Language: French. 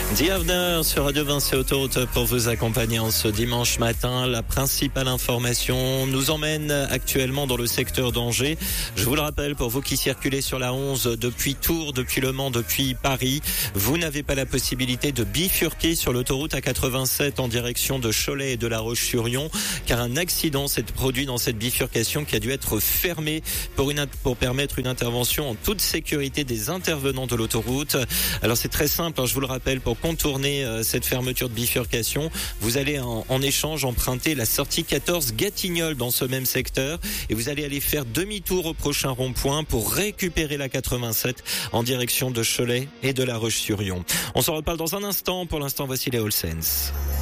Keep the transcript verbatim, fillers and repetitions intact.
Bienvenue sur Radio Vinci Autoroute pour vous accompagner en ce dimanche matin. La principale information nous emmène actuellement dans le secteur d'Angers. Je vous le rappelle, pour vous qui circulez sur la onze depuis Tours, depuis Le Mans, depuis Paris, vous n'avez pas la possibilité de bifurquer sur l'autoroute A quatre-vingt-sept en direction de Cholet et de La Roche-sur-Yon, car un accident s'est produit dans cette bifurcation qui a dû être fermée pour, une, pour permettre une intervention en toute sécurité des intervenants de l'autoroute. Alors c'est très simple, hein, je vous le rappelle, pour contourner euh, cette fermeture de bifurcation, vous allez en, en échange emprunter la sortie quatorze Gatignolles dans ce même secteur et vous allez aller faire demi-tour au prochain rond-point pour récupérer la quatre-vingt-sept en direction de Cholet et de La Roche-sur-Yon. On s'en reparle dans un instant. Pour l'instant, voici les All Saints.